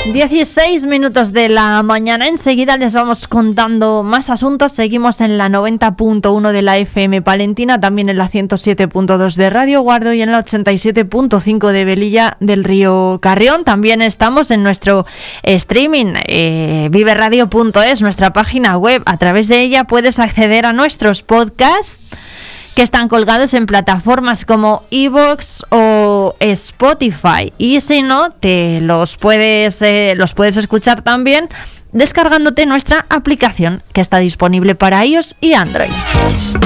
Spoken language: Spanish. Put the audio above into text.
16 minutos de la mañana. Enseguida les vamos contando más asuntos. Seguimos en la 90.1 de la FM Palentina, también en la 107.2 de Radio Guardo y en la 87.5 de Velilla del Río Carrión. También estamos en nuestro streaming, viveradio.es, nuestra página web. A través de ella puedes acceder a nuestros podcasts que están colgados en plataformas como iVoox o Spotify, y si no, te los puedes escuchar también descargándote nuestra aplicación, que está disponible para iOS y Android.